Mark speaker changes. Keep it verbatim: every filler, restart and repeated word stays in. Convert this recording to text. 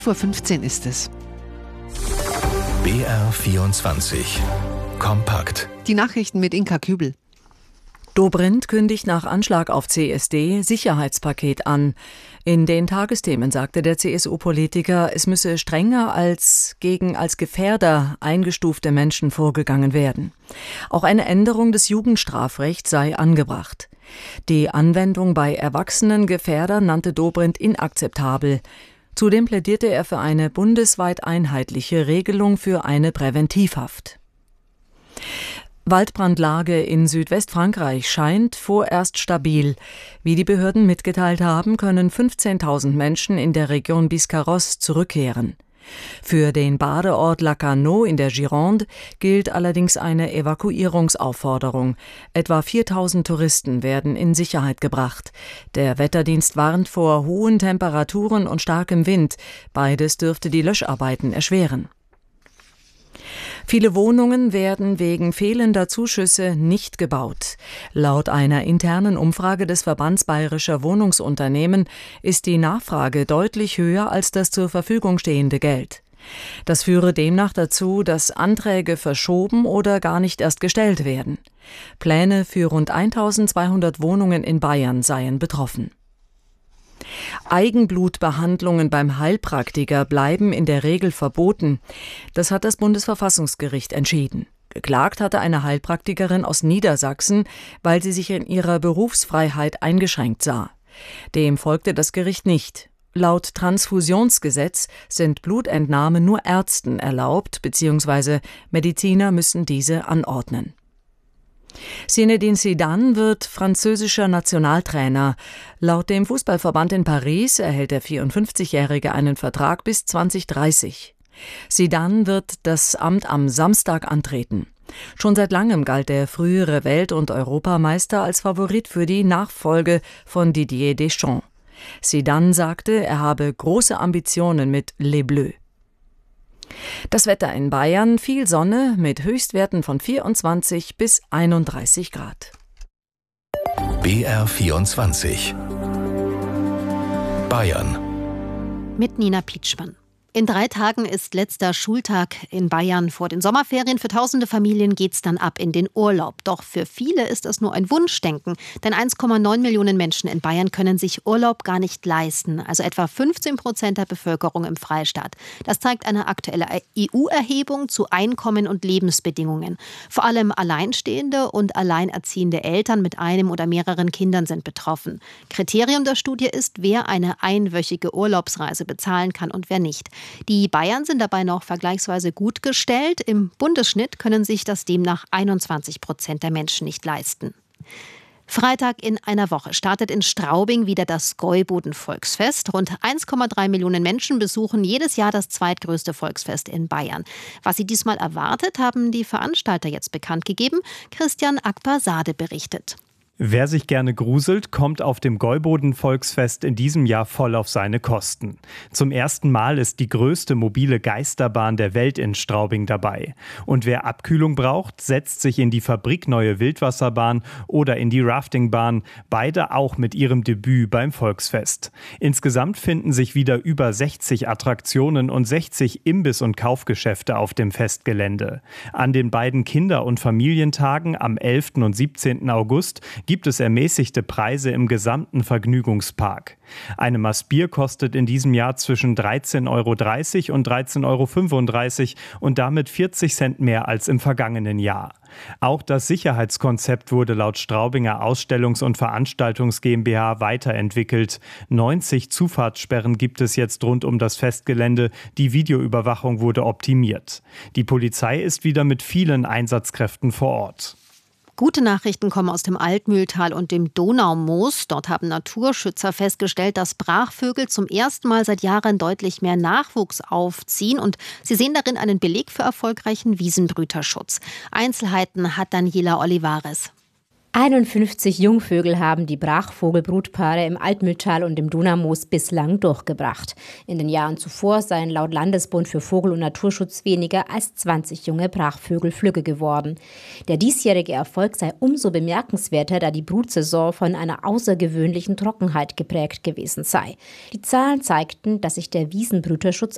Speaker 1: Vor fünfzehn ist es.
Speaker 2: B R vierundzwanzig. Kompakt.
Speaker 1: Die Nachrichten mit Inka Kübel.
Speaker 3: Dobrindt kündigt nach Anschlag auf C S D Sicherheitspaket an. In den Tagesthemen sagte der C S U-Politiker, es müsse strenger als gegen als Gefährder eingestufte Menschen vorgegangen werden. Auch eine Änderung des Jugendstrafrechts sei angebracht. Die Anwendung bei erwachsenen Gefährdern nannte Dobrindt inakzeptabel. Zudem plädierte er für eine bundesweit einheitliche Regelung für eine Präventivhaft. Waldbrandlage in Südwestfrankreich scheint vorerst stabil. Wie die Behörden mitgeteilt haben, können fünfzehntausend Menschen in der Region Biscarrosse zurückkehren. Für den Badeort Lacanau in der Gironde gilt allerdings eine Evakuierungsaufforderung. Etwa viertausend Touristen werden in Sicherheit gebracht. Der Wetterdienst warnt vor hohen Temperaturen und starkem Wind. Beides dürfte die Löscharbeiten erschweren. Viele Wohnungen werden wegen fehlender Zuschüsse nicht gebaut. Laut einer internen Umfrage des Verbands Bayerischer Wohnungsunternehmen ist die Nachfrage deutlich höher als das zur Verfügung stehende Geld. Das führe demnach dazu, dass Anträge verschoben oder gar nicht erst gestellt werden. Pläne für rund eintausendzweihundert Wohnungen in Bayern seien betroffen. Eigenblutbehandlungen beim Heilpraktiker bleiben in der Regel verboten. Das hat das Bundesverfassungsgericht entschieden. Geklagt hatte eine Heilpraktikerin aus Niedersachsen, weil sie sich in ihrer Berufsfreiheit eingeschränkt sah. Dem folgte das Gericht nicht. Laut Transfusionsgesetz sind Blutentnahmen nur Ärzten erlaubt, bzw. Mediziner müssen diese anordnen. Zinedine Zidane wird französischer Nationaltrainer. Laut dem Fußballverband in Paris erhält der vierundfünfzigjährige einen Vertrag bis zweitausenddreißig. Zidane wird das Amt am Samstag antreten. Schon seit langem galt der frühere Welt- und Europameister als Favorit für die Nachfolge von Didier Deschamps. Zidane sagte, er habe große Ambitionen mit Les Bleus. Das Wetter in Bayern, viel Sonne mit Höchstwerten von vierundzwanzig bis einunddreißig Grad.
Speaker 2: B R vierundzwanzig. Bayern.
Speaker 4: Mit Nina Pietschmann. In drei Tagen ist letzter Schultag in Bayern vor den Sommerferien. Für tausende Familien geht's dann ab in den Urlaub. Doch für viele ist das nur ein Wunschdenken. Denn eins Komma neun Millionen Menschen in Bayern können sich Urlaub gar nicht leisten. Also etwa fünfzehn Prozent der Bevölkerung im Freistaat. Das zeigt eine aktuelle E U-Erhebung zu Einkommen und Lebensbedingungen. Vor allem alleinstehende und alleinerziehende Eltern mit einem oder mehreren Kindern sind betroffen. Kriterium der Studie ist, wer eine einwöchige Urlaubsreise bezahlen kann und wer nicht. Die Bayern sind dabei noch vergleichsweise gut gestellt. Im Bundesschnitt können sich das demnach einundzwanzig Prozent der Menschen nicht leisten. Freitag in einer Woche startet in Straubing wieder das Gäuboden-Volksfest. Rund eins Komma drei Millionen Menschen besuchen jedes Jahr das zweitgrößte Volksfest in Bayern. Was sie diesmal erwartet, haben die Veranstalter jetzt bekannt gegeben. Christian Akbar-Sade berichtet.
Speaker 5: Wer sich gerne gruselt, kommt auf dem Gäuboden-Volksfest in diesem Jahr voll auf seine Kosten. Zum ersten Mal ist die größte mobile Geisterbahn der Welt in Straubing dabei. Und wer Abkühlung braucht, setzt sich in die fabrikneue Wildwasserbahn oder in die Raftingbahn, beide auch mit ihrem Debüt beim Volksfest. Insgesamt finden sich wieder über sechzig Attraktionen und sechzig Imbiss- und Kaufgeschäfte auf dem Festgelände. An den beiden Kinder- und Familientagen am elften und siebzehnten August gibt es ermäßigte Preise im gesamten Vergnügungspark. Eine Maß Bier kostet in diesem Jahr zwischen dreizehn Euro dreißig und dreizehn Euro fünfunddreißig und damit vierzig Cent mehr als im vergangenen Jahr. Auch das Sicherheitskonzept wurde laut Straubinger Ausstellungs- und Veranstaltungs GmbH weiterentwickelt. neunzig Zufahrtssperren gibt es jetzt rund um das Festgelände. Die Videoüberwachung wurde optimiert. Die Polizei ist wieder mit vielen Einsatzkräften vor Ort.
Speaker 4: Gute Nachrichten kommen aus dem Altmühltal und dem Donaumoos. Dort haben Naturschützer festgestellt, dass Brachvögel zum ersten Mal seit Jahren deutlich mehr Nachwuchs aufziehen. Und sie sehen darin einen Beleg für erfolgreichen Wiesenbrüterschutz. Einzelheiten hat Daniela Olivares.
Speaker 6: einundfünfzig Jungvögel haben die Brachvogelbrutpaare im Altmühltal und im Donaumoos bislang durchgebracht. In den Jahren zuvor seien laut Landesbund für Vogel- und Naturschutz weniger als zwanzig junge Brachvögel flügge geworden. Der diesjährige Erfolg sei umso bemerkenswerter, da die Brutsaison von einer außergewöhnlichen Trockenheit geprägt gewesen sei. Die Zahlen zeigten, dass sich der Wiesenbrüterschutz